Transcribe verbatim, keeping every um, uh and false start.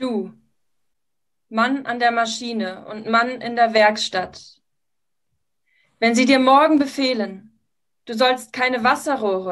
Du, Mann an der Maschine und Mann in der Werkstatt, wenn sie dir morgen befehlen, du sollst keine Wasserrohre